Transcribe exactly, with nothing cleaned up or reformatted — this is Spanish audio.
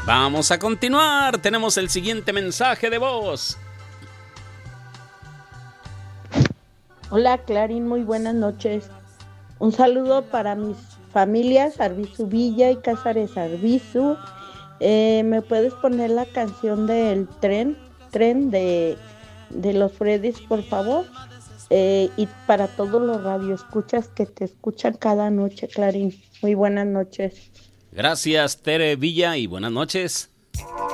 Vamos a continuar. Tenemos el siguiente mensaje de voz. Hola, Clarín, muy buenas noches. Un saludo para mis familias, Arbizu Villa y Cázares Arbizu. Eh, ¿Me puedes poner la canción del tren, tren de, de los Freddys, por favor? Eh, y para todos los radioescuchas que te escuchan cada noche, Clarín. Muy buenas noches. Gracias, Tere Villa, y buenas noches.